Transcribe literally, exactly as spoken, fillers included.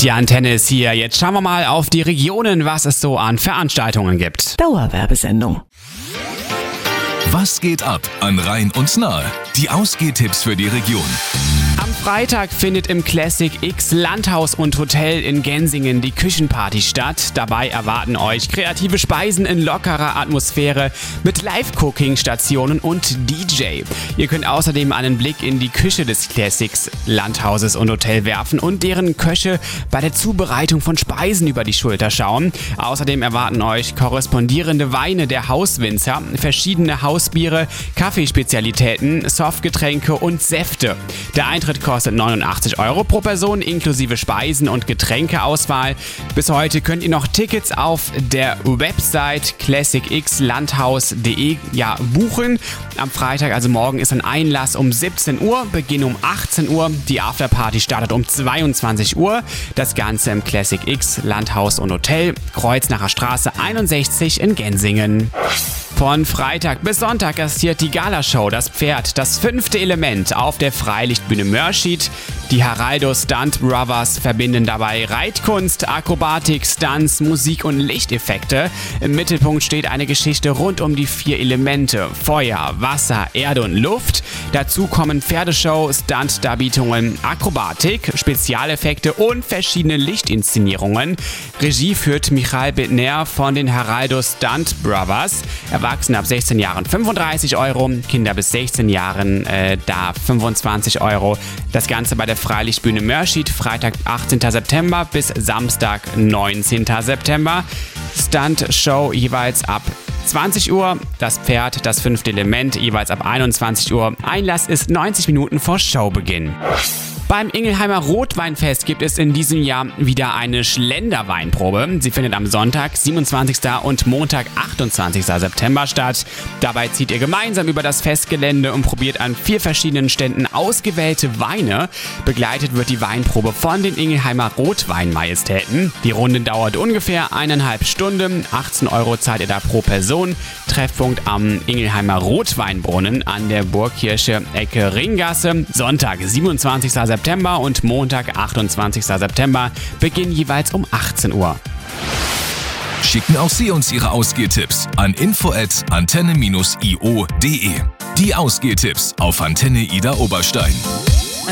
Die Antenne ist hier. Jetzt schauen wir mal auf die Regionen, was es so an Veranstaltungen gibt. Dauerwerbesendung. Was geht ab an Rhein und Nahe? Die Ausgehtipps für die Region. Am Freitag findet im Classic X Landhaus und Hotel in Gensingen die Küchenparty statt. Dabei erwarten euch kreative Speisen in lockerer Atmosphäre mit Live-Cooking-Stationen und D J. Ihr könnt außerdem einen Blick in die Küche des Classics Landhauses und Hotel werfen und deren Köche bei der Zubereitung von Speisen über die Schulter schauen. Außerdem erwarten euch korrespondierende Weine der Hauswinzer, verschiedene Hausbiere, Kaffeespezialitäten, Softgetränke und Säfte. Der Eintritt kostet neunundachtzig Euro pro Person inklusive Speisen- und Getränkeauswahl. Bis heute könnt ihr noch Tickets auf der Website classic x landhaus punkt de ja, buchen. Am Freitag, also morgen, ist ein Einlass um siebzehn Uhr, Beginn um achtzehn Uhr. Die Afterparty startet um zweiundzwanzig Uhr. Das Ganze im Classic X Landhaus und Hotel, Kreuznacher Straße einundsechzig in Gensingen. Von Freitag bis Sonntag gastiert die Galashow Das Pferd, das fünfte Element auf der Freilichtbühne Mörschied. Die Heraldo Stunt Brothers verbinden dabei Reitkunst, Akrobatik, Stunts, Musik und Lichteffekte. Im Mittelpunkt steht eine Geschichte rund um die vier Elemente: Feuer, Wasser, Erde und Luft. Dazu kommen Pferdeshow, Stunt-Darbietungen, Akrobatik, Spezialeffekte und verschiedene Lichtinszenierungen. Regie führt Michael Bittner von den Heraldo Stunt Brothers. Erwachsene ab sechzehn Jahren fünfunddreißig Euro, Kinder bis sechzehn Jahren äh, da fünfundzwanzig Euro. Das Ganze bei der Freilichtbühne Mörschied, Freitag achtzehnten September bis Samstag neunzehnten September. Stunt-Show jeweils ab zwanzig Uhr, das Pferd, das fünfte Element, jeweils ab einundzwanzig Uhr. Einlass ist neunzig Minuten vor Showbeginn. Beim Ingelheimer Rotweinfest gibt es in diesem Jahr wieder eine Schlenderweinprobe. Sie findet am Sonntag, siebenundzwanzigsten und Montag, achtundzwanzigsten September statt. Dabei zieht ihr gemeinsam über das Festgelände und probiert an vier verschiedenen Ständen ausgewählte Weine. Begleitet wird die Weinprobe von den Ingelheimer Rotweinmajestäten. Die Runde dauert ungefähr eineinhalb Stunden. achtzehn Euro zahlt ihr da pro Person. Treffpunkt am Ingelheimer Rotweinbrunnen an der Burgkirche Ecke Ringgasse. Sonntag, siebenundzwanzigsten September und Montag, achtundzwanzigsten September, Beginn jeweils um achtzehn Uhr. Schicken auch Sie uns Ihre Ausgehtipps an info at antenne dash i o punkt de. Die Ausgehtipps auf Antenne Ida Oberstein.